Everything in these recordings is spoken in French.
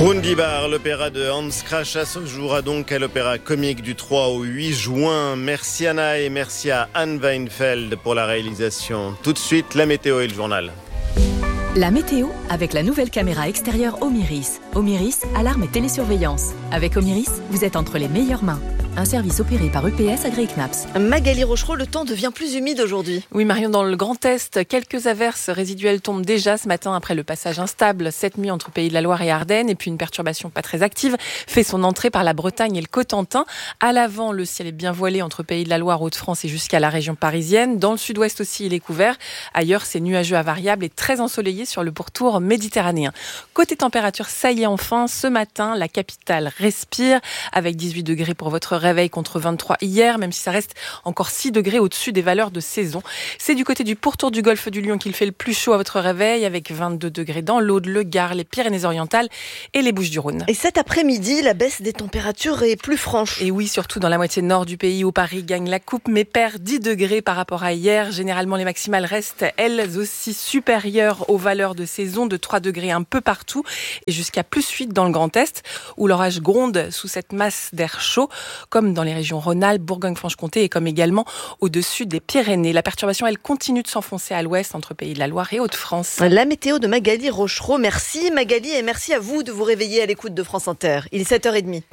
Brundibar, l'opéra de Hans Kracha se jouera donc à l'Opéra Comique du 3 au 8 juin. Merci Anna et merci à Anne Weinfeld pour la réalisation. Tout de suite, la météo et le journal. La météo avec la nouvelle caméra extérieure Omiris. Omiris, alarme et télésurveillance. Avec Omiris, vous êtes entre les meilleures mains. Un service opéré par EPS Agri-Knaps. Magali Rochereau, le temps devient plus humide aujourd'hui. Oui Marion, dans le Grand Est, quelques averses résiduelles tombent déjà ce matin après le passage instable cette nuit entre Pays de la Loire et Ardennes. Et puis une perturbation pas très active fait son entrée par la Bretagne et le Cotentin. À l'avant, le ciel est bien voilé entre Pays de la Loire, Hauts-de-France et jusqu'à la région parisienne. Dans le sud-ouest aussi, il est couvert. Ailleurs, c'est nuageux à variable et très ensoleillé sur le pourtour méditerranéen. Côté température, ça y est enfin, ce matin, la capitale respire avec 18 degrés pour votre réveil contre 23 hier, même si ça reste encore 6 degrés au-dessus des valeurs de saison. C'est du côté du pourtour du golfe du Lion qu'il fait le plus chaud à votre réveil, avec 22 degrés dans l'Aude, le Gard, les Pyrénées-Orientales et les Bouches-du-Rhône. Et cet après-midi, la baisse des températures est plus franche. Et oui, surtout dans la moitié nord du pays où Paris gagne la coupe, mais perd 10 degrés par rapport à hier. Généralement, les maximales restent, elles aussi, supérieures aux valeurs de saison, de 3 degrés un peu partout, et jusqu'à plus 8 dans le Grand Est, où l'orage gronde sous cette masse d'air chaud, comme dans les régions Rhône-Alpes, Bourgogne-Franche-Comté et comme également au-dessus des Pyrénées. La perturbation, elle continue de s'enfoncer à l'ouest entre Pays de la Loire et Hauts-de-France. La météo de Magali Rochereau. Merci Magali et merci à vous de vous réveiller à l'écoute de France Inter. Il est 7h30.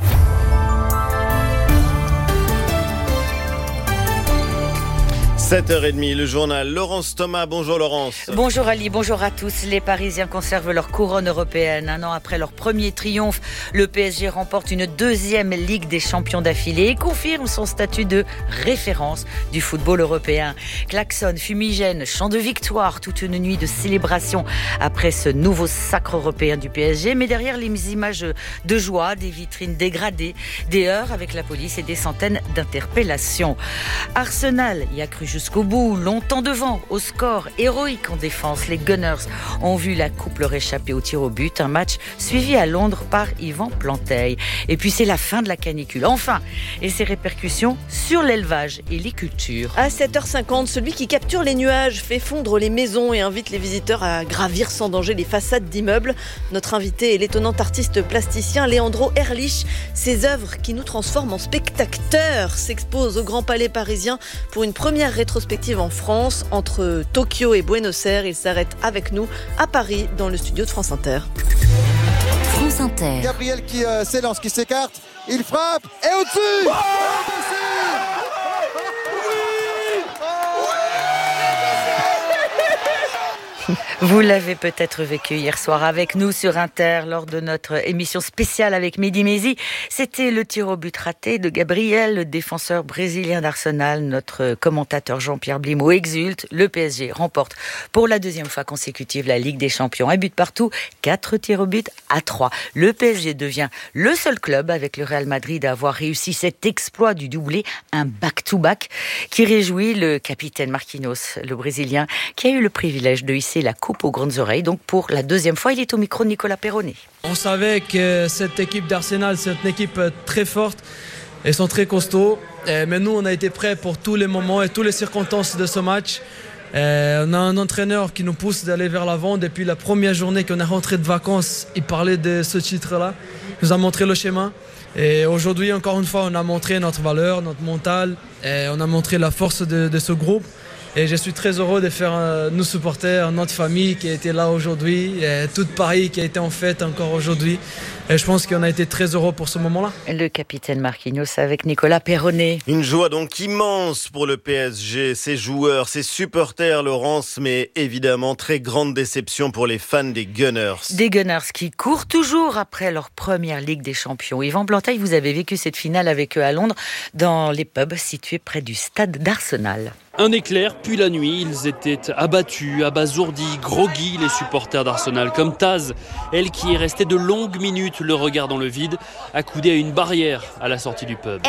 7h30, le journal. Laurence Thomas, bonjour Laurence. Bonjour Ali, bonjour à tous. Les Parisiens conservent leur couronne européenne. Un an après leur premier triomphe, le PSG remporte une deuxième Ligue des champions d'affilée et confirme son statut de référence du football européen. Klaxon, fumigène, chant de victoire, toute une nuit de célébration après ce nouveau sacre européen du PSG. Mais derrière les images de joie, des vitrines dégradées, des heurts avec la police et des centaines d'interpellations. Arsenal y a cru jusqu'au bout, longtemps devant, au score, héroïque en défense. Les Gunners ont vu la coupe leur échapper au tir au but. Un match suivi à Londres par Yvan Planteil. Et puis c'est la fin de la canicule, enfin, et ses répercussions sur l'élevage et les cultures. À 7h50, celui qui capture les nuages fait fondre les maisons et invite les visiteurs à gravir sans danger les façades d'immeubles. Notre invité est l'étonnant artiste plasticien Leandro Erlich. Ses œuvres qui nous transforment en spectateurs s'exposent au Grand Palais parisien pour une première rétrospective en France. Entre Tokyo et Buenos Aires, il s'arrête avec nous à Paris dans le studio de France Inter. France Inter. Gabriel qui s'élance, qui s'écarte, il frappe et au-dessus. Vous l'avez peut-être vécu hier soir avec nous sur Inter lors de notre émission spéciale avec Mehdi Maizi. C'était le tir au but raté de Gabriel, le défenseur brésilien d'Arsenal. Notre commentateur Jean-Pierre Blimaud exulte. Le PSG remporte pour la deuxième fois consécutive la Ligue des Champions. Un but partout, 4 tirs au but à 3. Le PSG devient le seul club avec le Real Madrid à avoir réussi cet exploit du doublé, un back-to-back qui réjouit le capitaine Marquinhos, le Brésilien, qui a eu le privilège de hisser la coupe aux grandes oreilles. Donc pour la deuxième fois, il est au micro de Nicolas Perronnet. On savait que cette équipe d'Arsenal, c'est une équipe très forte. Ils sont très costauds. Mais nous, on a été prêts pour tous les moments et toutes les circonstances de ce match. On a un entraîneur qui nous pousse d'aller vers l'avant. Depuis la première journée qu'on est rentré de vacances, il parlait de ce titre-là. Il nous a montré le schéma. Et aujourd'hui, encore une fois, on a montré notre valeur, notre mental. Et on a montré la force de ce groupe. Et je suis très heureux de faire nos supporters, notre famille qui a été là aujourd'hui, et toute Paris qui a été en fête encore aujourd'hui. Et je pense qu'on a été très heureux pour ce moment-là. Le capitaine Marquinhos avec Nicolas Perronnet. Une joie donc immense pour le PSG, ses joueurs, ses supporters, Laurence, mais évidemment très grande déception pour les fans des Gunners. Des Gunners qui courent toujours après leur première Ligue des Champions. Yvan Planteil, vous avez vécu cette finale avec eux à Londres, dans les pubs situés près du stade d'Arsenal. Un éclair, puis la nuit, ils étaient abattus, abasourdis, groggy, les supporters d'Arsenal, comme Taz, elle qui est restée de longues minutes, le regard dans le vide, accoudée à une barrière à la sortie du pub.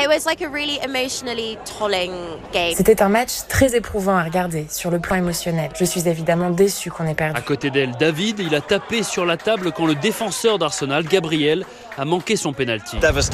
C'était un match très éprouvant à regarder, sur le plan émotionnel. Je suis évidemment déçue qu'on ait perdu. À côté d'elle, David, il a tapé sur la table quand le défenseur d'Arsenal, Gabriel, a manqué son pénalty.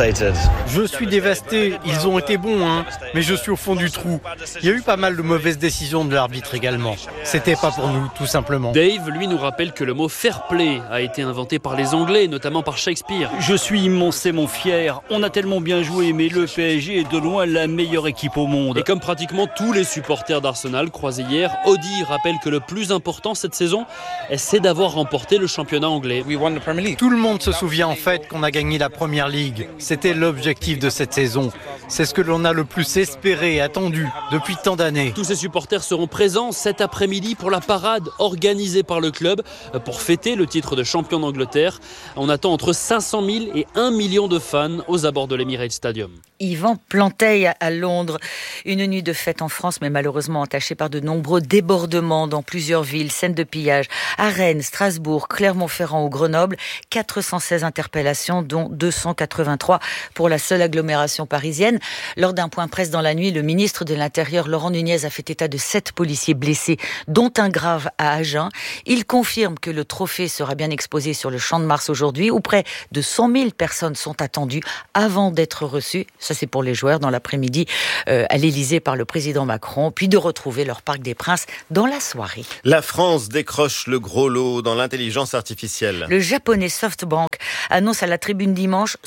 Je suis dévasté, ils ont été bons, mais je suis au fond du trou. Il y a eu pas mal de mauvaises décisions de l'arbitre également. C'était pas pour nous, tout simplement. Dave, lui, nous rappelle que le mot fair play a été inventé par les Anglais, notamment par Shakespeare. Je suis immensément fier. On a tellement bien joué, mais le PSG est de loin la meilleure équipe au monde. Et comme pratiquement tous les supporters d'Arsenal croisés hier, Audi rappelle que le plus important cette saison, c'est d'avoir remporté le championnat anglais. Tout le monde se souvient en fait qu'on a gagné la Première Ligue. C'était l'objectif de cette saison. C'est ce que l'on a le plus espéré et attendu depuis tant d'années. Tous ces supporters seront présents cet après-midi pour la parade organisée par le club pour fêter le titre de champion d'Angleterre. On attend entre 500 000 et 1 million de fans aux abords de l'Emirates Stadium. Yvan Planteil à Londres. Une nuit de fête en France, mais malheureusement entachée par de nombreux débordements dans plusieurs villes, scènes de pillage à Rennes, Strasbourg, Clermont-Ferrand ou Grenoble. 416 interpellations, dont 283 pour la seule agglomération parisienne. Lors d'un point presse dans la nuit, le ministre de l'Intérieur, Laurent Nunez, a fait état de 7 policiers blessés, dont un grave à Agen. Il confirme que le trophée sera bien exposé sur le Champ de Mars aujourd'hui, où près de 100 000 personnes sont attendues avant d'être reçues. Ça, c'est pour les joueurs dans l'après-midi à l'Élysée par le président Macron, puis de retrouver leur Parc des Princes dans la soirée. La France décroche le gros lot dans l'intelligence artificielle. Le japonais SoftBank annonce à la Tribune dimanche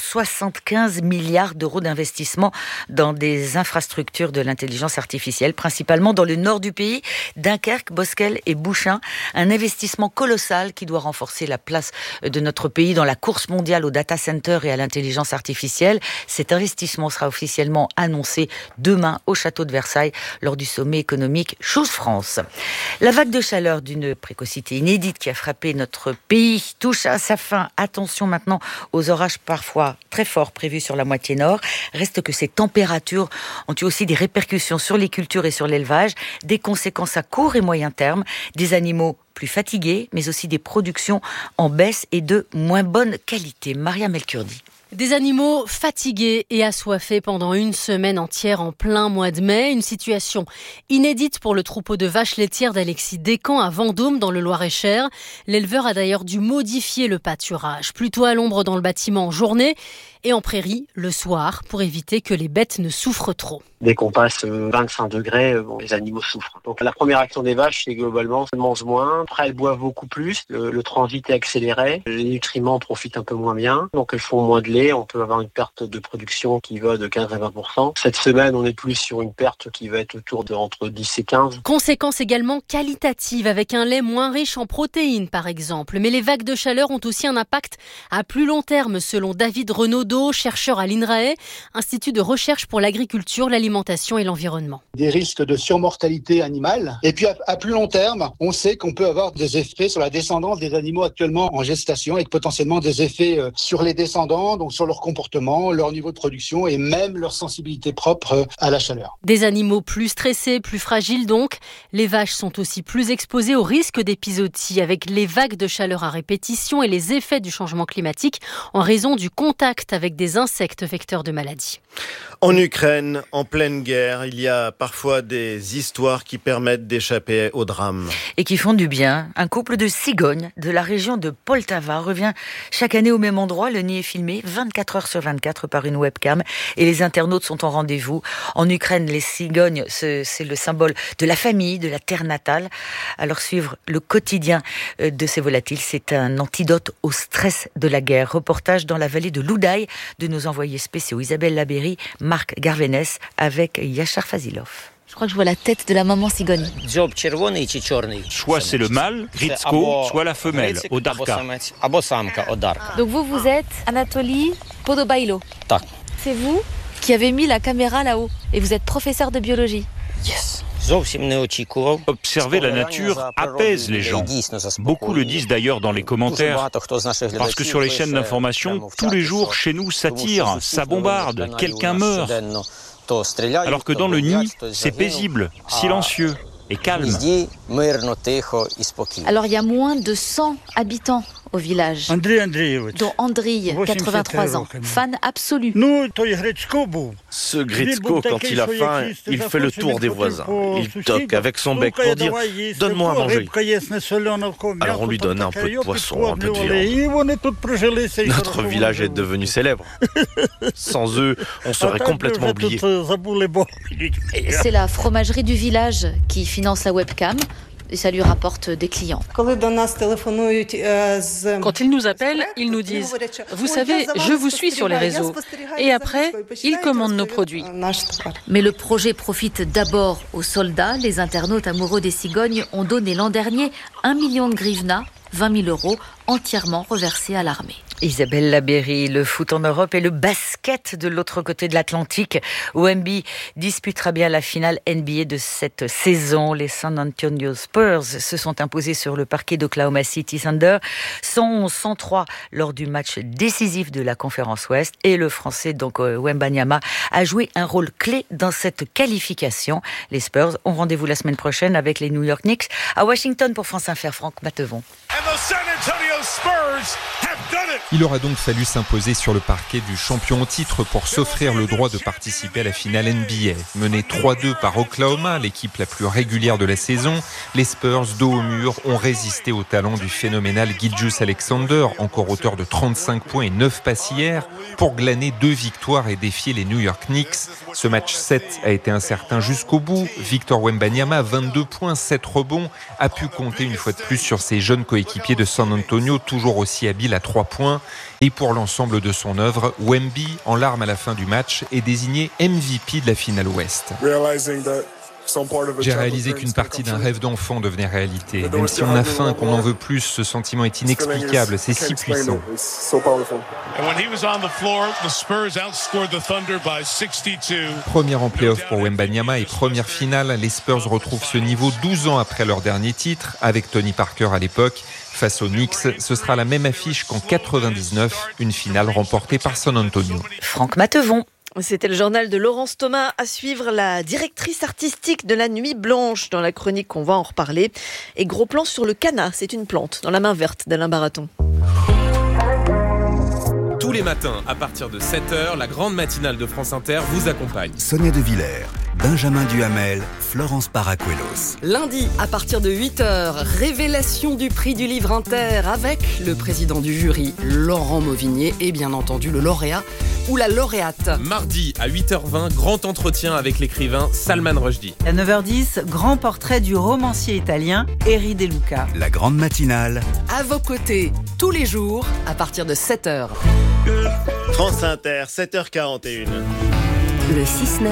75 milliards d'euros d'investissement dans des infrastructures de l'intelligence artificielle, principalement dans le nord du pays, Dunkerque, Bosquel et Bouchain. Un investissement colossal qui doit renforcer la place de notre pays dans la course mondiale au data center et à l'intelligence artificielle. Cet investissement sera officiellement annoncé demain au château de Versailles lors du sommet économique Choose France. La vague de chaleur d'une précocité inédite qui a frappé notre pays touche à sa fin. Attention maintenant aux orages parfois très forts prévus sur la moitié nord. Reste que ces températures ont eu aussi des répercussions sur les cultures et sur l'élevage, des conséquences à court et moyen terme, des animaux plus fatigués, mais aussi des productions en baisse et de moins bonne qualité. Maria Melkurdi. Des animaux fatigués et assoiffés pendant une semaine entière en plein mois de mai. Une situation inédite pour le troupeau de vaches laitières d'Alexis Descamps à Vendôme dans le Loir-et-Cher. L'éleveur a d'ailleurs dû modifier le pâturage, plutôt à l'ombre dans le bâtiment en journée et en prairie le soir pour éviter que les bêtes ne souffrent trop. Dès qu'on passe 25 degrés, les animaux souffrent. Donc la première action des vaches, c'est globalement, elles mangent moins. Après, elles boivent beaucoup plus. Le transit est accéléré. Les nutriments profitent un peu moins bien. Donc elles font moins de lait. On peut avoir une perte de production qui va de 15 à 20%. Cette semaine, on est plus sur une perte qui va être autour de entre 10 et 15. Conséquences également qualitatives avec un lait moins riche en protéines par exemple. Mais les vagues de chaleur ont aussi un impact à plus long terme selon David Renaudot, chercheur à l'INRAE, Institut de recherche pour l'agriculture, l'alimentation et l'environnement. Des risques de surmortalité animale. Et puis à plus long terme, on sait qu'on peut avoir des effets sur la descendance des animaux actuellement en gestation et potentiellement des effets sur les descendants, donc sur leur comportement, leur niveau de production et même leur sensibilité propre à la chaleur. Des animaux plus stressés, plus fragiles donc. Les vaches sont aussi plus exposées au risque d'épizootie avec les vagues de chaleur à répétition et les effets du changement climatique en raison du contact avec des insectes vecteurs de maladies. En Ukraine, en pleine guerre, il y a parfois des histoires qui permettent d'échapper au drame. Et qui font du bien. Un couple de cigognes de la région de Poltava revient chaque année au même endroit. Le nid est filmé 24 heures sur 24 par une webcam et les internautes sont en rendez-vous. En Ukraine, les cigognes, c'est le symbole de la famille, de la terre natale. Alors suivre le quotidien de ces volatiles, c'est un antidote au stress de la guerre. Reportage dans la vallée de Loudaï de nos envoyés spéciaux Isabelle Labéry, Marc Garvenès avec Yachar Fazilov. Je crois que je vois la tête de la maman cigogne. Soit c'est le mâle, Gritsko, soit la femelle, Odarka. Donc vous êtes Anatoly Podobailo. C'est vous qui avez mis la caméra là-haut et vous êtes professeur de biologie. Yes. Observer la nature apaise les gens. Beaucoup le disent d'ailleurs dans les commentaires. Parce que sur les chaînes d'information, tous les jours chez nous ça tire, ça bombarde, quelqu'un meurt. Alors que dans le nid, c'est paisible, silencieux. et calme. Alors il y a moins de 100 habitants au village, dont Andriy, 83 ans, fan absolu. Ce Gritsko, quand il a faim, il fait le tour des voisins. Il toque avec son bec pour dire « Donne-moi à manger ». Alors on lui donne un peu de poisson, un peu de viande. Notre village est devenu célèbre. Sans eux, on serait complètement oublié. C'est la fromagerie du village qui finance la webcam. Et ça lui rapporte des clients. Quand ils nous appellent, ils nous disent « Vous savez, je vous suis sur les réseaux ». Et après, ils commandent nos produits. Mais le projet profite d'abord aux soldats. Les internautes amoureux des cigognes ont donné l'an dernier 1 million de grivna, 20 000 €, entièrement reversés à l'armée. Isabelle Labéry, le foot en Europe et le basket de l'autre côté de l'Atlantique. Wemby disputera bien la finale NBA de cette saison. Les San Antonio Spurs se sont imposés sur le parquet d'Oklahoma City Thunder 111-103 lors du match décisif de la conférence Ouest. Et le Français, donc Wembanyama, a joué un rôle clé dans cette qualification. Les Spurs ont rendez-vous la semaine prochaine avec les New York Knicks à Washington pour France Inter. Franck Matevon. Il aura donc fallu s'imposer sur le parquet du champion au titre pour s'offrir le droit de participer à la finale NBA. Menés 3-2 par Oklahoma, l'équipe la plus régulière de la saison, les Spurs, dos au mur, ont résisté au talent du phénoménal Gilgeous-Alexander, encore auteur de 35 points et 9 passes hier, pour glaner 2 victoires et défier les New York Knicks. Ce match 7 a été incertain jusqu'au bout. Victor Wembanyama, 22 points, 7 rebonds, a pu compter une fois de plus sur ses jeunes coéquipiers de San Antonio, toujours aussi habiles à 3 points. Et pour l'ensemble de son œuvre, Wemby, en larmes à la fin du match, est désigné MVP de la finale Ouest. J'ai réalisé qu'une partie d'un rêve d'enfant devenait réalité. Même si on a faim, qu'on en veut plus, ce sentiment est inexplicable, c'est si puissant. Première en play-off pour Wembanyama et première finale, les Spurs retrouvent ce niveau 12 ans après leur dernier titre, avec Tony Parker à l'époque. Face aux Knicks, ce sera la même affiche qu'en 99, une finale remportée par San Antonio. Franck Matevon. C'était le journal de Laurence Thomas. À suivre, la directrice artistique de la Nuit Blanche. Dans la chronique, on va en reparler. Et gros plan sur le canna, c'est une plante dans la main verte d'Alain Baraton. Tous les matins, à partir de 7h, la grande matinale de France Inter vous accompagne. Sonia De Villers, Benjamin Duhamel, Florence Paracuelos. Lundi, à partir de 8h, révélation du prix du livre Inter avec le président du jury, Laurent Mauvigné, et bien entendu le lauréat ou la lauréate. Mardi, à 8h20, grand entretien avec l'écrivain Salman Rushdie. À 9h10, grand portrait du romancier italien Eri De Luca. La grande matinale. À vos côtés, tous les jours, à partir de 7h. France Inter, 7h41. Le 6-9,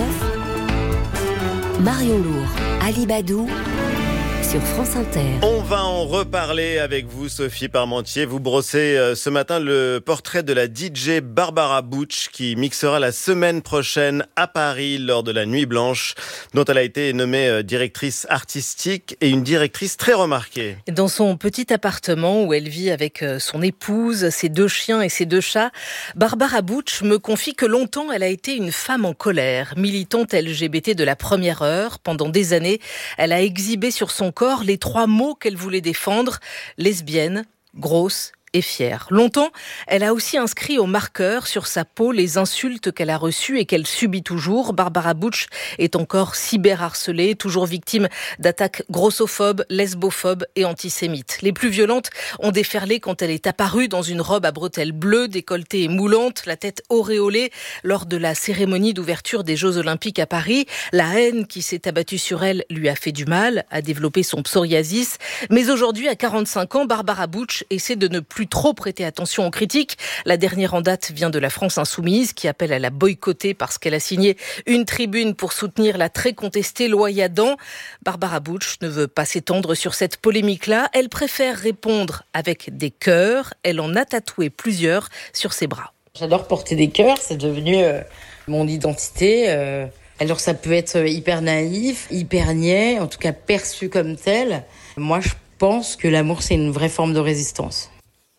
Marion Lourd, Ali Badou, sur France Inter. On va en reparler avec vous, Sophie Parmentier. Vous brossez ce matin le portrait de la DJ Barbara Butch qui mixera la semaine prochaine à Paris lors de la Nuit Blanche, dont elle a été nommée directrice artistique et une directrice très remarquée. Dans son petit appartement où elle vit avec son épouse, ses 2 chiens et ses 2 chats, Barbara Butch me confie que longtemps elle a été une femme en colère, militante LGBT de la première heure. Pendant des années, elle a exhibé sur son corps les 3 mots qu'elle voulait défendre: lesbienne, grosse et fière. Longtemps, elle a aussi inscrit au marqueur sur sa peau les insultes qu'elle a reçues et qu'elle subit toujours. Barbara Butch est encore cyberharcelée, toujours victime d'attaques grossophobes, lesbophobes et antisémites. Les plus violentes ont déferlé quand elle est apparue dans une robe à bretelles bleues, décolletée et moulante, la tête auréolée lors de la cérémonie d'ouverture des Jeux Olympiques à Paris. La haine qui s'est abattue sur elle lui a fait du mal, a développé son psoriasis. Mais aujourd'hui, à 45 ans, Barbara Butch essaie de ne plus trop prêter attention aux critiques. La dernière en date vient de la France Insoumise qui appelle à la boycotter parce qu'elle a signé une tribune pour soutenir la très contestée loi Yadan. Barbara Butch ne veut pas s'étendre sur cette polémique-là. Elle préfère répondre avec des cœurs. Elle en a tatoué plusieurs sur ses bras. J'adore porter des cœurs, c'est devenu mon identité. Alors ça peut être hyper naïf, hyper niais, en tout cas perçu comme tel. Moi je pense que l'amour c'est une vraie forme de résistance.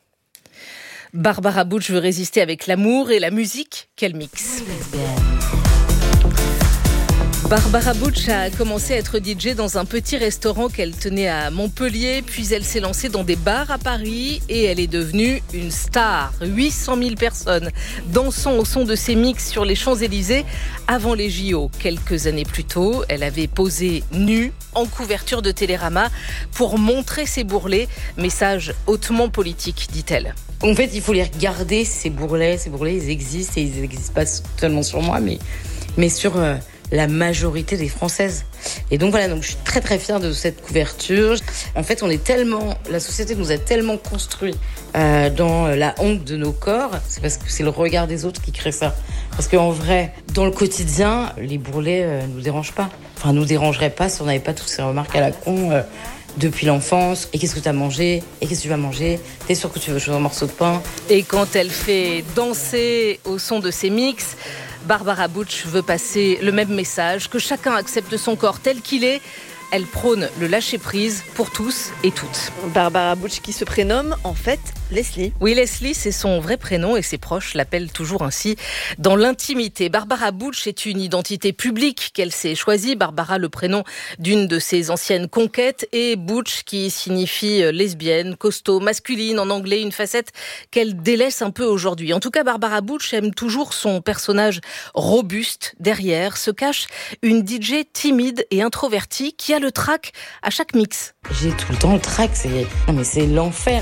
Barbara Butch veut résister avec l'amour et la musique qu'elle mixe. Barbara Butch a commencé à être DJ dans un petit restaurant qu'elle tenait à Montpellier, puis elle s'est lancée dans des bars à Paris et elle est devenue une star. 800 000 personnes dansant au son de ses mix sur les Champs-Élysées avant les JO. Quelques années plus tôt, elle avait posé nue en couverture de Télérama pour montrer ses bourrelets. Message hautement politique, dit-elle. En fait, il faut les regarder, ces bourrelets, ils existent et ils n'existent pas seulement sur moi, mais sur la majorité des Françaises. Et donc voilà, donc je suis très très fière de cette couverture. En fait, la société nous a tellement construit dans la honte de nos corps, c'est parce que c'est le regard des autres qui crée ça. Parce qu'en vrai, dans le quotidien, les bourrelets nous dérangent pas. Enfin, nous dérangeraient pas si on n'avait pas toutes ces remarques à la con depuis l'enfance. Et qu'est-ce que tu as mangé ? Et qu'est-ce que tu vas manger ? T'es sûr que tu veux choisir un morceau de pain ? Et quand elle fait danser au son de ses mix, Barbara Butch veut passer le même message, que chacun accepte son corps tel qu'il est. Elle prône le lâcher-prise pour tous et toutes. Barbara Butch qui se prénomme en fait Leslie. Oui, Leslie, c'est son vrai prénom et ses proches l'appellent toujours ainsi dans l'intimité. Barbara Butch est une identité publique qu'elle s'est choisie. Barbara, le prénom d'une de ses anciennes conquêtes, et Butch qui signifie lesbienne, costaud, masculine en anglais, une facette qu'elle délaisse un peu aujourd'hui. En tout cas, Barbara Butch aime toujours son personnage robuste. Derrière se cache une DJ timide et introvertie qui a le trac à chaque mix. J'ai tout le temps le trac, c'est l'enfer.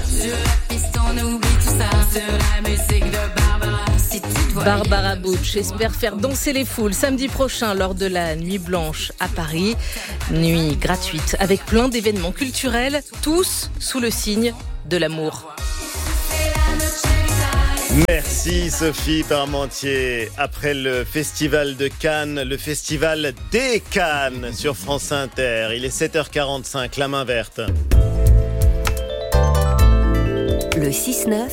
Barbara Butch espère faire danser les foules samedi prochain lors de la Nuit Blanche à Paris. Nuit gratuite avec plein d'événements culturels, tous sous le signe de l'amour. Merci Sophie Parmentier. Après le festival de Cannes, le festival des Cannes sur France Inter. Il est 7h45, la main verte. Le 6-9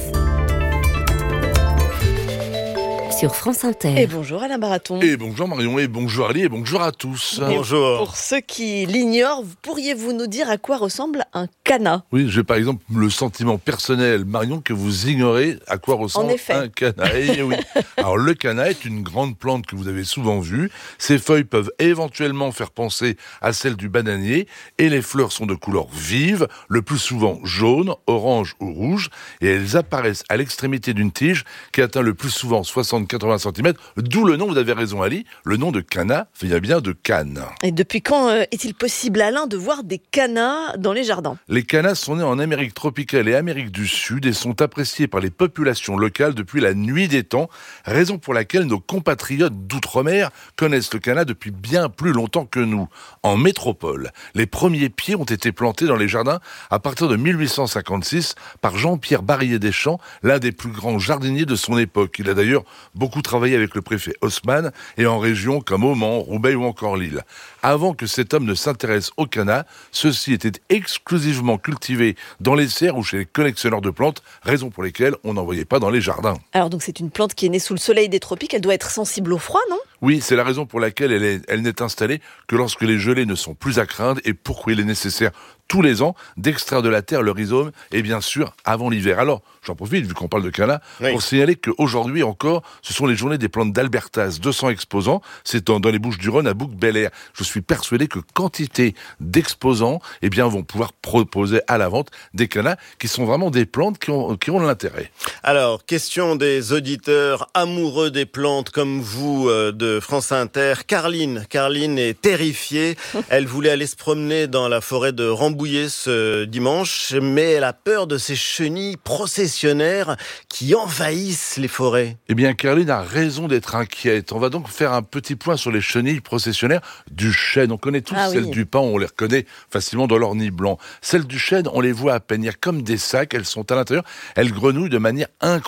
sur France Inter. Et bonjour Alain Baraton. Et bonjour Marion, et bonjour Ali, et bonjour à tous. Bonjour. Pour ceux qui l'ignorent, pourriez-vous nous dire à quoi ressemble un canna ? Oui, j'ai par exemple le sentiment personnel, Marion, que vous ignorez à quoi ressemble un canna. Et oui. Alors le canna est une grande plante que vous avez souvent vue. Ses feuilles peuvent éventuellement faire penser à celles du bananier, et les fleurs sont de couleur vive, le plus souvent jaune, orange ou rouge, et elles apparaissent à l'extrémité d'une tige qui atteint le plus souvent 80 cm, d'où le nom, vous avez raison Ali, le nom de canna vient bien de Cannes. Et depuis quand est-il possible, Alain, de voir des cannas dans les jardins ? Les cannas sont nés en Amérique tropicale et Amérique du Sud et sont appréciés par les populations locales depuis la nuit des temps, raison pour laquelle nos compatriotes d'outre-mer connaissent le canna depuis bien plus longtemps que nous. En métropole, les premiers pieds ont été plantés dans les jardins à partir de 1856 par Jean-Pierre Barillet-Deschamps, l'un des plus grands jardiniers de son époque. Il a d'ailleurs beaucoup travaillé avec le préfet Haussmann et en régions comme au Mans, Roubaix ou encore Lille. Avant que cet homme ne s'intéresse au canna, ceux-ci étaient exclusivement cultivés dans les serres ou chez les collectionneurs de plantes, raison pour lesquelles on n'en voyait pas dans les jardins. Alors donc c'est une plante qui est née sous le soleil des tropiques, elle doit être sensible au froid, non ? Oui, c'est la raison pour laquelle elle n'est installée que lorsque les gelées ne sont plus à craindre et pourquoi il est nécessaire tous les ans d'extraire de la terre le rhizome et bien sûr avant l'hiver. Alors, j'en profite, vu qu'on parle de canna, pour signaler qu'aujourd'hui encore, ce sont les journées des plantes d'Albertas, 200 exposants, c'est dans les Bouches-du-Rhône à Bouc-Bel-Air. Je suis persuadé que quantité d'exposants vont pouvoir proposer à la vente des cannas qui sont vraiment des plantes qui ont de l'intérêt. Alors, question des auditeurs amoureux des plantes comme vous de France Inter. Carline est terrifiée. Elle voulait aller se promener dans la forêt de Rambouillet ce dimanche, mais elle a peur de ces chenilles processionnaires qui envahissent les forêts. Eh bien, Carline a raison d'être inquiète. On va donc faire un petit point sur les chenilles processionnaires du chêne. On connaît tous celles du pin, on les reconnaît facilement dans leur nid blanc. Celles du chêne, on les voit à peine. Il y a comme des sacs, elles sont à l'intérieur. Elles grouillent de manière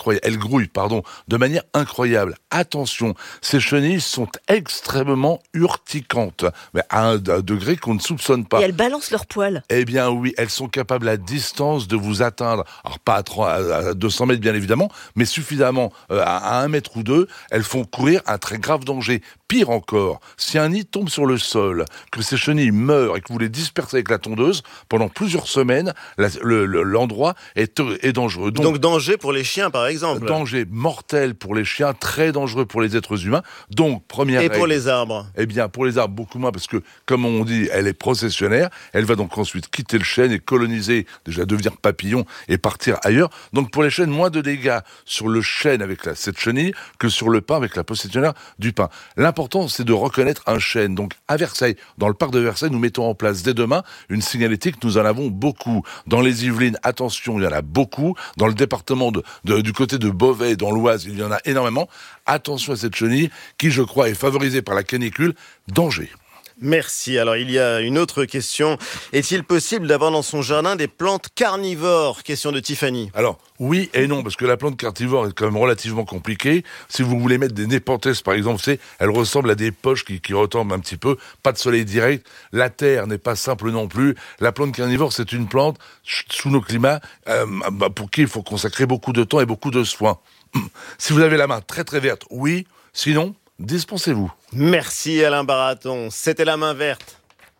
incroyable. Attention, ces chenilles sont extrêmement urticantes, mais à un degré qu'on ne soupçonne pas. Et elles balancent leurs poils. Eh bien oui, elles sont capables à distance de vous atteindre. Alors pas à 200 mètres bien évidemment, mais suffisamment à 1 mètre ou 2. Elles font courir un très grave danger. Pire encore, si un nid tombe sur le sol, que ces chenilles meurent et que vous les dispersez avec la tondeuse, pendant plusieurs semaines, l'endroit est dangereux. Donc danger pour les chiens, par exemple. Danger mortel pour les chiens, très dangereux pour les êtres humains. Donc, première règle. Et pour les arbres? Eh bien, pour les arbres, beaucoup moins, parce que, comme on dit, elle est processionnaire. Elle va donc ensuite quitter le chêne et coloniser, déjà devenir papillon et partir ailleurs. Donc, pour les chênes, moins de dégâts sur le chêne avec cette chenille que sur le pin avec la processionnaire du pin. L'important, c'est de reconnaître un chêne. Donc, à Versailles, dans le parc de Versailles, nous mettons en place dès demain une signalétique. Nous en avons beaucoup. Dans les Yvelines, attention, il y en a beaucoup. Dans le département du côté de Beauvais, dans l'Oise, il y en a énormément. Attention à cette chenille qui, je crois, est favorisée par la canicule. Danger. Merci. Alors, il y a une autre question. Est-il possible d'avoir dans son jardin des plantes carnivores? Question de Tiffany. Alors, oui et non, parce que la plante carnivore est quand même relativement compliquée. Si vous voulez mettre des népenthes, par exemple, elles ressemblent à des poches qui retombent un petit peu. Pas de soleil direct. La terre n'est pas simple non plus. La plante carnivore, c'est une plante, sous nos climats, pour qui il faut consacrer beaucoup de temps et beaucoup de soins. Si vous avez la main très très verte, oui. Sinon, dispensez-vous. Merci Alain Baraton, c'était la main verte.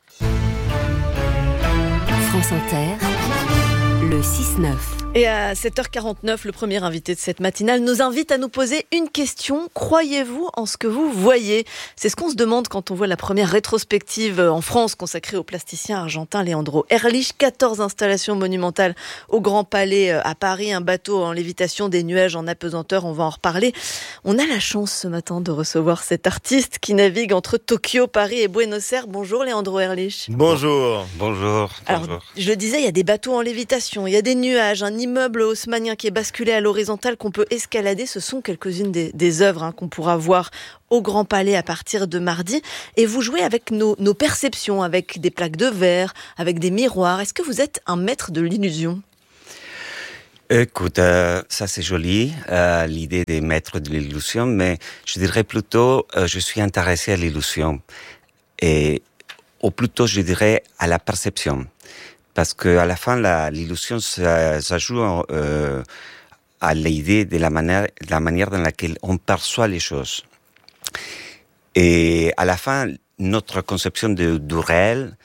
France Inter, le 6-9. Et à 7h49, le premier invité de cette matinale nous invite à nous poser une question. Croyez-vous en ce que vous voyez? C'est ce qu'on se demande quand on voit la première rétrospective en France consacrée au plasticien argentin Leandro Ehrlich. 14 installations monumentales au Grand Palais à Paris, un bateau en lévitation, des nuages en apesanteur, on va en reparler. On a la chance ce matin de recevoir cet artiste qui navigue entre Tokyo, Paris et Buenos Aires. Bonjour Leandro Ehrlich. Bonjour. Bonjour. Alors, je le disais, il y a des bateaux en lévitation, il y a des nuages, un immeuble haussmannien qui est basculé à l'horizontale qu'on peut escalader. Ce sont quelques-unes des œuvres qu'on pourra voir au Grand Palais à partir de mardi. Et vous jouez avec nos perceptions, avec des plaques de verre, avec des miroirs. Est-ce que vous êtes un maître de l'illusion? Écoute, ça c'est joli, l'idée des maîtres de l'illusion, mais je dirais plutôt, je suis intéressé à l'illusion. Ou plutôt, je dirais, à la perception. Parce que à la fin, l'illusion, ça joue à l'idée de la manière dans laquelle on perçoit les choses. Et à la fin, notre conception du réel,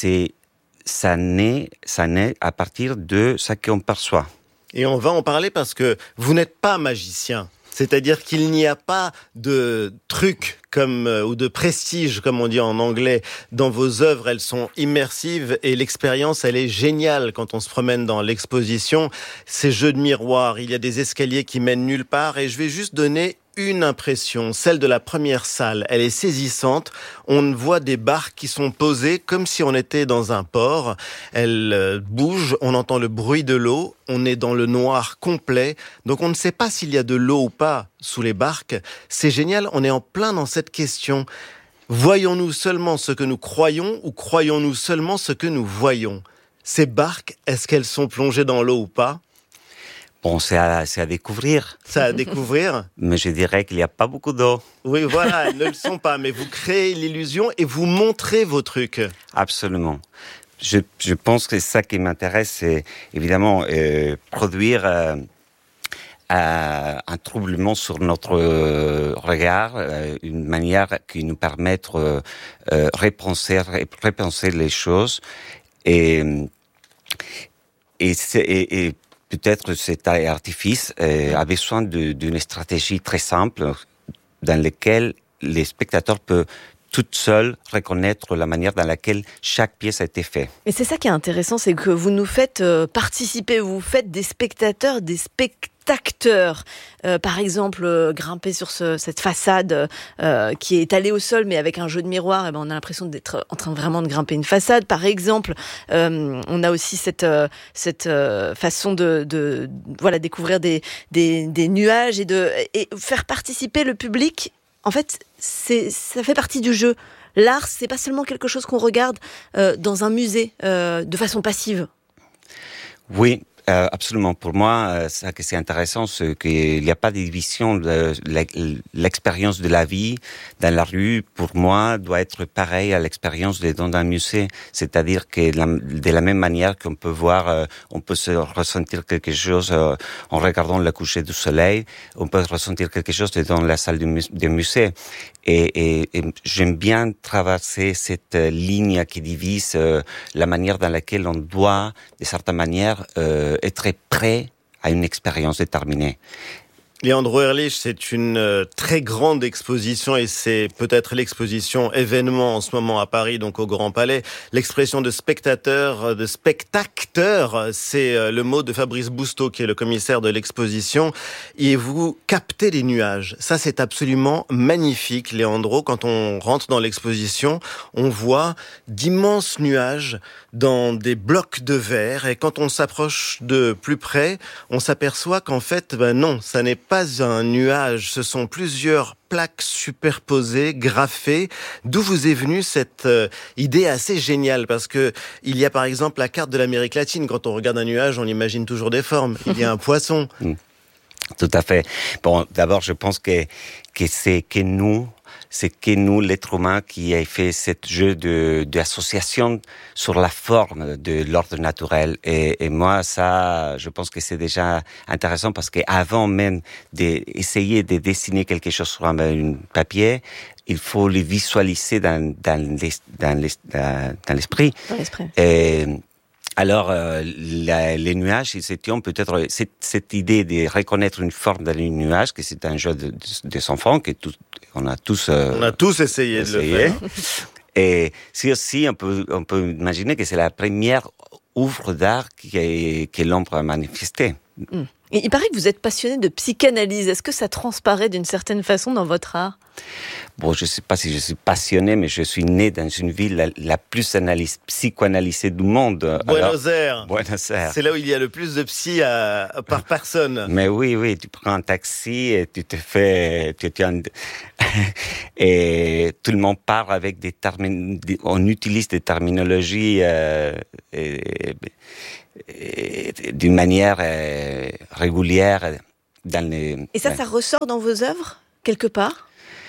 ça naît à partir de ce qu'on perçoit. Et on va en parler parce que vous n'êtes pas magicien. C'est-à-dire qu'il n'y a pas de truc ou de prestige, comme on dit en anglais, dans vos œuvres. Elles sont immersives et l'expérience, elle est géniale quand on se promène dans l'exposition. Ces jeux de miroirs, il y a des escaliers qui mènent nulle part et je vais juste donner une impression, celle de la première salle. Elle est saisissante. On voit des barques qui sont posées comme si on était dans un port. Elles bougent, on entend le bruit de l'eau. On est dans le noir complet. Donc on ne sait pas s'il y a de l'eau ou pas sous les barques. C'est génial, on est en plein dans cette question. Voyons-nous seulement ce que nous croyons ou croyons-nous seulement ce que nous voyons? Ces barques, est-ce qu'elles sont plongées dans l'eau ou pas? Bon, c'est à découvrir. C'est à découvrir. Mais je dirais qu'il n'y a pas beaucoup d'eau. Oui, voilà, elles ne le sont pas. Mais vous créez l'illusion et vous montrez vos trucs. Absolument. Je pense que ça qui m'intéresse, c'est évidemment produire un troublement sur notre regard, une manière qui nous permette de repenser les choses. Et peut-être cet artifice a besoin d'une stratégie très simple dans laquelle les spectateurs peuvent tout seuls reconnaître la manière dans laquelle chaque pièce a été faite. Et c'est ça qui est intéressant, c'est que vous nous faites participer, vous faites des spectateurs, des spectateurs. Par exemple, grimper sur cette façade qui est étalée au sol, mais avec un jeu de miroir, on a l'impression d'être en train vraiment de grimper une façade. Par exemple, on a aussi cette façon de découvrir des nuages et faire participer le public. En fait, ça fait partie du jeu. L'art, c'est pas seulement quelque chose qu'on regarde dans un musée de façon passive. Oui, Absolument. Pour moi, ça que c'est intéressant, c'est qu'il n'y a pas de division. L'expérience de la vie dans la rue, pour moi, doit être pareille à l'expérience dans un musée. C'est-à-dire que de la même manière qu'on peut voir, on peut se ressentir quelque chose en regardant le coucher du soleil, on peut ressentir quelque chose dans la salle du musée. Et j'aime bien traverser cette ligne qui divise la manière dans laquelle on doit, de certaine manière, être prêt à une expérience déterminée. Leandro Ehrlich, c'est une très grande exposition et c'est peut-être l'exposition événement en ce moment à Paris, donc au Grand Palais. L'expression de spectateur, c'est le mot de Fabrice Bousteau qui est le commissaire de l'exposition. Et vous captez les nuages. Ça, c'est absolument magnifique, Leandro. Quand on rentre dans l'exposition, on voit d'immenses nuages dans des blocs de verre et quand on s'approche de plus près, on s'aperçoit qu'en fait, non, ça n'est pas un nuage, ce sont plusieurs plaques superposées, graffées. D'où vous est venue cette idée assez géniale? Parce que il y a par exemple la carte de l'Amérique latine. Quand on regarde un nuage, on imagine toujours des formes. Il y a un poisson. Tout à fait. Bon, d'abord, je pense que c'est que nous, l'être humain, qui a fait ce jeu d'association sur la forme de l'ordre naturel. Et moi, ça, je pense que c'est déjà intéressant parce qu'avant même d'essayer de dessiner quelque chose sur un papier, il faut le visualiser dans l'esprit. Alors, les nuages, c'était peut-être cette idée de reconnaître une forme dans les nuages, que c'est un jeu des enfants que on a tous essayé de le faire. Et c'est aussi, on peut imaginer que c'est la première œuvre d'art que l'homme a manifestée. Et il paraît que vous êtes passionné de psychanalyse. Est-ce que ça transparaît d'une certaine façon dans votre art? Bon, je ne sais pas si je suis passionné, mais je suis né dans une ville la plus psychoanalysée du monde. Buenos Aires. Buenos Aires. C'est là où il y a le plus de psy par personne. Mais oui, tu prends un taxi et tu te fais... et tout le monde parle avec des termes... On utilise des terminologies... d'une manière régulière dans les... Et ça ressort dans vos œuvres, quelque part?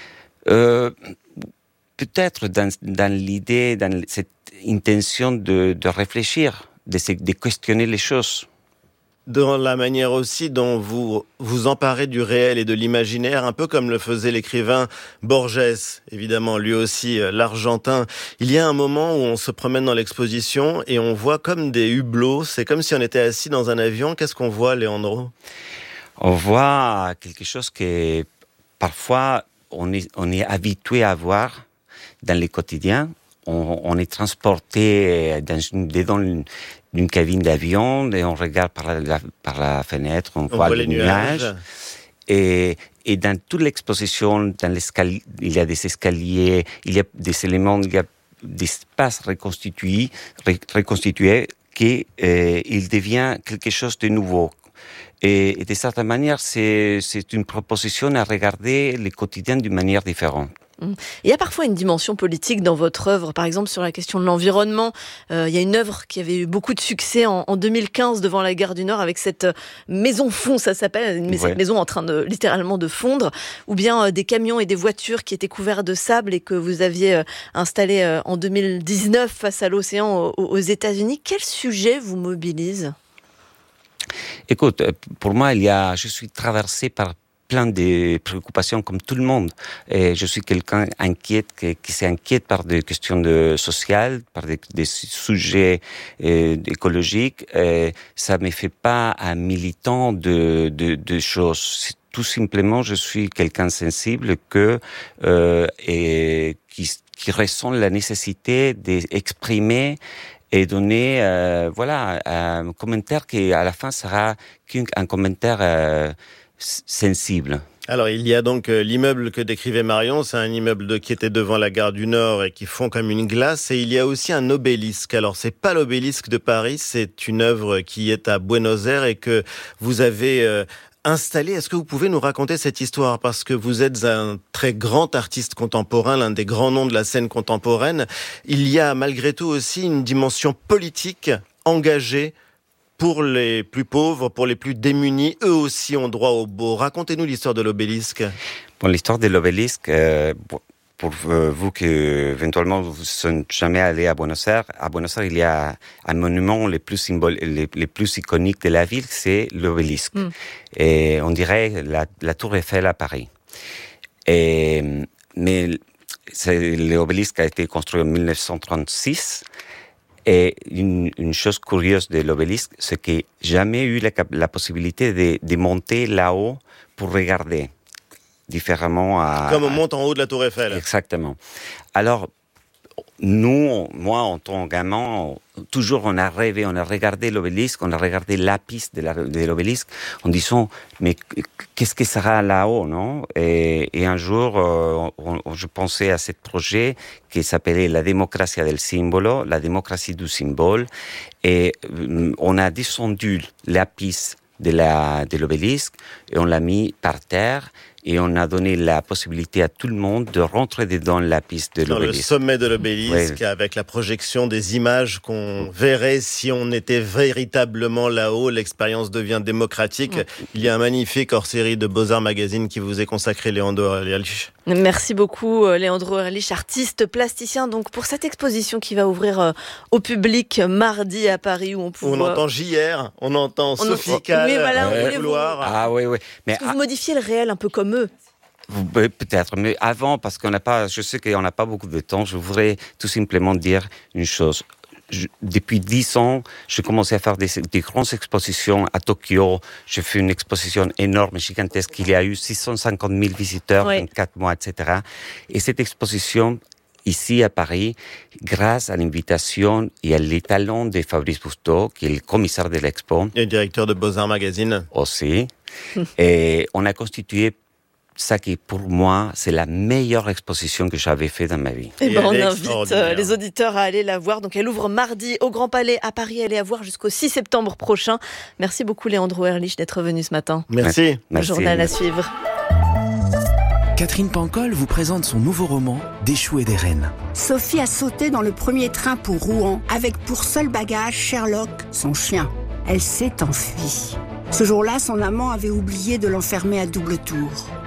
Peut-être dans l'idée, dans cette intention de réfléchir, de questionner les choses. Dans la manière aussi dont vous vous emparez du réel et de l'imaginaire, un peu comme le faisait l'écrivain Borges, évidemment, lui aussi, l'Argentin. Il y a un moment où on se promène dans l'exposition et on voit comme des hublots, c'est comme si on était assis dans un avion. Qu'est-ce qu'on voit, Leandro? On voit quelque chose que parfois on est habitué à voir dans les quotidiens. On est transporté dedans d'une cabine d'avion et on regarde par la fenêtre, on voit les nuages. Et dans toute l'exposition, il y a des escaliers, il y a des éléments, il y a des espaces reconstitués qu'il devient quelque chose de nouveau. Et de certaine manière, c'est une proposition à regarder le quotidien d'une manière différente. Il y a parfois une dimension politique dans votre œuvre, par exemple sur la question de l'environnement. Il y a une œuvre qui avait eu beaucoup de succès en 2015 devant la gare du Nord avec cette maison fond, ça s'appelle, cette maison en train de littéralement de fondre, ou bien des camions et des voitures qui étaient couverts de sable et que vous aviez installé en 2019 face à l'océan aux États-Unis. Quel sujet vous mobilise? Écoute, pour moi, je suis traversé par plein de préoccupations comme tout le monde. Et je suis quelqu'un qui s'inquiète par des questions sociales, par des sujets écologiques. Et ça me fait pas un militant de choses. Tout simplement, je suis quelqu'un sensible et qui ressent la nécessité d'exprimer et donner un commentaire qui à la fin sera qu'un commentaire sensible. Alors il y a donc l'immeuble que décrivait Marion, c'est un immeuble qui était devant la gare du Nord et qui fond comme une glace, et il y a aussi un obélisque. Alors c'est pas l'obélisque de Paris, c'est une œuvre qui est à Buenos Aires et que vous avez installé. Est-ce que vous pouvez nous raconter cette histoire? Parce que vous êtes un très grand artiste contemporain, l'un des grands noms de la scène contemporaine. Il y a malgré tout aussi une dimension politique engagée pour les plus pauvres, pour les plus démunis, eux aussi ont droit au beau. Racontez-nous l'histoire de l'obélisque. Bon, l'histoire de l'obélisque, pour vous qui éventuellement vous n'êtes jamais allé à Buenos Aires, il y a un monument les plus iconiques de la ville, c'est l'obélisque. Et on dirait la Tour Eiffel à Paris. Mais l'obélisque a été construit en 1936. Et une chose curieuse de l'obélisque, c'est qu'il n'y a jamais eu la possibilité de monter là-haut pour regarder. Différemment Comme on monte en haut de la Tour Eiffel. Exactement. Alors, moi, en tant que gamin, toujours on a rêvé, on a regardé l'obélisque, on a regardé la piste de l'obélisque en disant, mais qu'est-ce que sera là-haut, non? Et un jour, je pensais à ce projet qui s'appelait la démocratie del símbolo, la démocratie du symbole, et on a descendu la piste de l'obélisque et on l'a mis par terre. Et on a donné la possibilité à tout le monde de rentrer dedans la piste de l'obélisque. Dans le sommet de l'obélisque, avec la projection des images qu'on verrait si on était véritablement là-haut. L'expérience devient démocratique. Il y a un magnifique hors-série de Beaux-Arts Magazine qui vous est consacré, Leandro Erlich. Merci beaucoup, Leandro Erlich, artiste plasticien. Donc, pour cette exposition qui va ouvrir au public mardi à Paris, où on pourra... On entend JR, on entend Sophie Calle, oui, voilà, Ah oui. Mais est-ce que vous modifiez le réel un peu comme eux? Peut-être, mais avant, parce je sais qu'on n'a pas beaucoup de temps, je voudrais tout simplement dire une chose. Depuis 10 ans, je commençais à faire des grandes expositions à Tokyo. J'ai fait une exposition énorme, gigantesque. Il y a eu 650 000 visiteurs en 4 mois, etc. Et cette exposition, ici à Paris, grâce à l'invitation et à les talents de Fabrice Bousteau, qui est le commissaire de l'expo. Et le directeur de Beaux-Arts Magazine. Aussi. Et on a constitué ça qui, pour moi, c'est la meilleure exposition que j'avais faite dans ma vie. Et on invite les auditeurs à aller la voir. Donc, elle ouvre mardi au Grand Palais à Paris. Elle est à voir jusqu'au 6 septembre prochain. Merci beaucoup, Leandro Erlich, d'être venu ce matin. Merci. Le journal à suivre. Catherine Pancol vous présente son nouveau roman « Des choux et des reines ». Sophie a sauté dans le premier train pour Rouen, avec pour seul bagage Sherlock, son chien. Elle s'est enfuie. Ce jour-là, son amant avait oublié de l'enfermer à double tour.